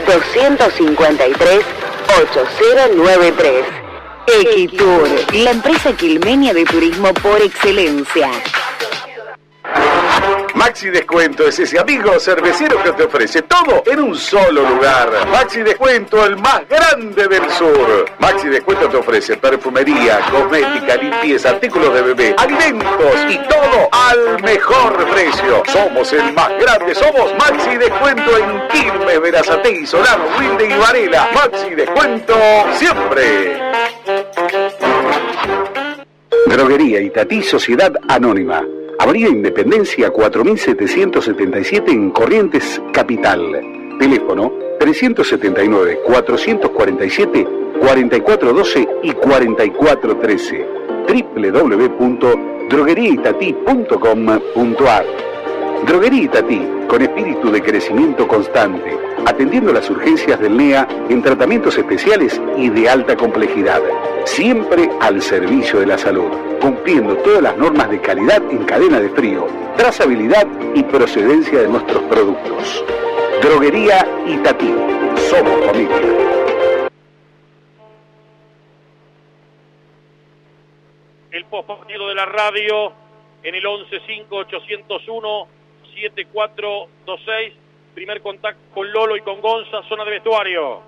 253-8093. Equitur, la empresa quilmeña de turismo por excelencia. Maxi Descuento es ese amigo cervecero que te ofrece todo en un solo lugar. Maxi Descuento, el más grande del sur. Maxi Descuento te ofrece perfumería, cosmética, limpieza, artículos de bebé, alimentos y todo al mejor precio. Somos el más grande, somos Maxi Descuento en Quilmes, Berazategui, Solano, Wilde y Varela. Maxi Descuento siempre. Droguería Itatí Sociedad Anónima. Avenida Independencia 4777 en Corrientes, Capital. Teléfono 379-447-4412 y 4413. www.drogueriaitatí.com.ar. Droguería Itatí, con espíritu de crecimiento constante, atendiendo las urgencias del NEA en tratamientos especiales y de alta complejidad. Siempre al servicio de la salud, cumpliendo todas las normas de calidad en cadena de frío, trazabilidad y procedencia de nuestros productos. Droguería Itatí. Somos familia. El postpartido de la radio en el 11-5-801-7426. Primer contacto con Lolo y con Gonza, zona de vestuario.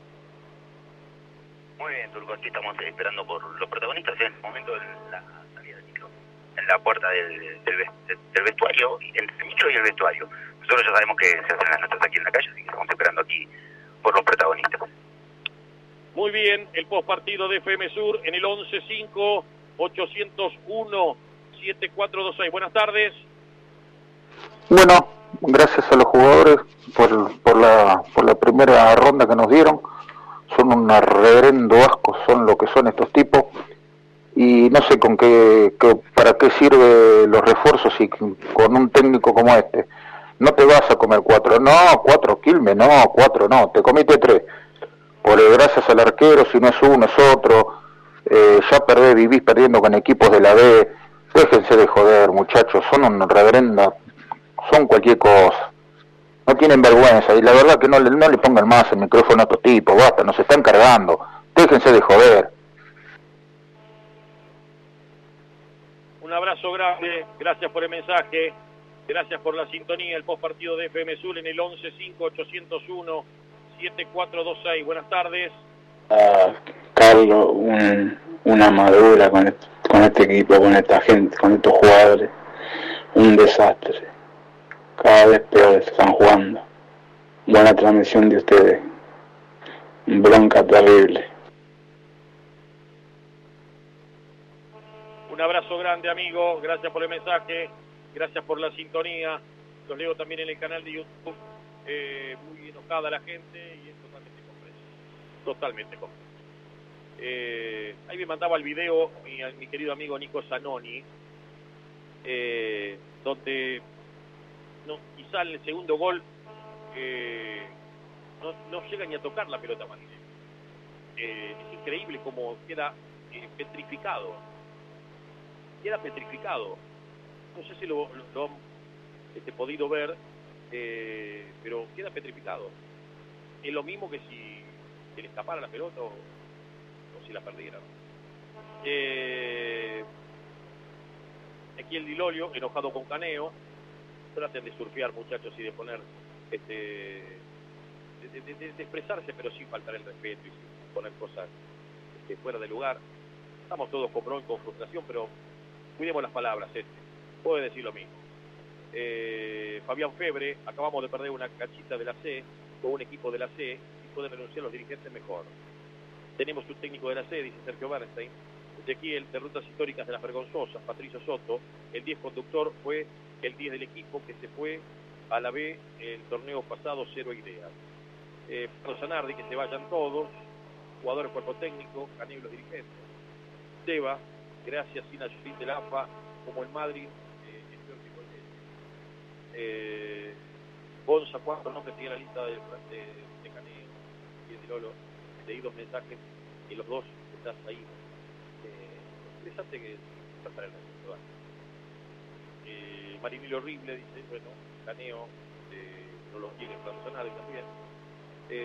Muy bien, Turco, aquí estamos esperando por los protagonistas en el momento de la salida del micro, en la puerta del vestuario, entre el micro y el vestuario. Nosotros ya sabemos que se hacen las notas aquí en la calle, así que estamos esperando aquí por los protagonistas. Muy bien, el postpartido de FM Sur en el 11-5-801-7426. Buenas tardes. Bueno, gracias a los jugadores por la primera ronda que nos dieron. Son un reverendo asco, son lo que son estos tipos, y no sé para qué sirve los refuerzos y con un técnico como este. No te vas a comer 4 Quilmes, 4 no, te comiste 3. Gracias al arquero, si no es uno es otro, ya vivís perdiendo con equipos de la B. Déjense de joder, muchachos, son un reverendo, son cualquier cosa. No tienen vergüenza, y la verdad que no le pongan más el micrófono a estos tipos, basta, nos están cargando, déjense de joder. Un abrazo grande, gracias por el mensaje, gracias por la sintonía, el postpartido de FM Sur en el 11-5-801-7426. Buenas tardes. Carlos, una madura con este equipo, con esta gente, con estos jugadores, un desastre. Cada vez peor están jugando. Buena transmisión de ustedes. Bronca terrible. Un abrazo grande, amigo. Gracias por el mensaje. Gracias por la sintonía. Los leo también en el canal de YouTube. Muy enojada la gente y es totalmente comprensible. Totalmente comprensible. Ahí me mandaba el video mi querido amigo Nico Zanoni, donde quizá en el segundo gol no llega ni a tocar la pelota Martínez. Es increíble cómo queda petrificado. Queda petrificado. No sé si lo han podido ver, pero queda petrificado. Es lo mismo que si se le escapara la pelota o si la perdiera. Aquí el Dilolio, enojado con Caneo. Traten de surfear, muchachos, y de poner de expresarse, pero sin faltar el respeto y sin poner cosas fuera de lugar. Estamos todos con bronca, con frustración, pero cuidemos las palabras. Puede decir lo mismo. Fabián Febre, acabamos de perder una cachita de la C con un equipo de la C y pueden renunciar los dirigentes mejor. Tenemos un técnico de la C, dice Sergio Bernstein. Ezequiel, de rutas históricas de las vergonzosas, Patricio Soto. El 10 conductor fue el 10 del equipo que se fue a la B el torneo pasado, 0 ideas. Pedro Zanardi, que se vayan todos, jugadores, cuerpo técnico, Caneo y los dirigentes. Seba, gracias sin Ayurín del AFA, como el Madrid, es peor que cualquier. Gonza, 4 nombres tiene la lista de Caneo y el de Lolo. Leí 2 mensajes y los 2 estás ahí. Interesante que está para el resto. Marinil horrible, dice, bueno, Caneo no lo quiere, Zanardi también.